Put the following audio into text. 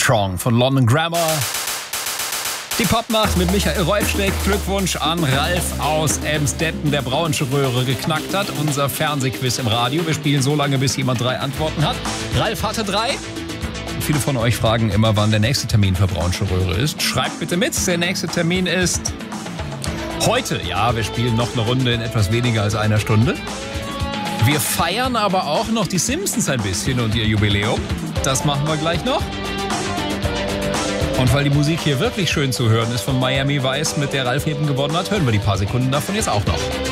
Strong von London Grammar. Die Popnacht mit Michael Rolfsteck. Glückwunsch an Ralf aus Emstetten, der Braunsche Röhre geknackt hat. Unser Fernsehquiz im Radio. Wir spielen so lange, bis jemand 3 Antworten hat. Ralf hatte 3. Viele von euch fragen immer, wann der nächste Termin für Braunsche Röhre ist. Schreibt bitte mit. Der nächste Termin ist heute. Ja, wir spielen noch eine Runde in etwas weniger als einer Stunde. Wir feiern aber auch noch die Simpsons ein bisschen und ihr Jubiläum. Das machen wir gleich noch. Und weil die Musik hier wirklich schön zu hören ist von Miami Vice, mit der Ralf eben gewonnen hat, hören wir die paar Sekunden davon jetzt auch noch.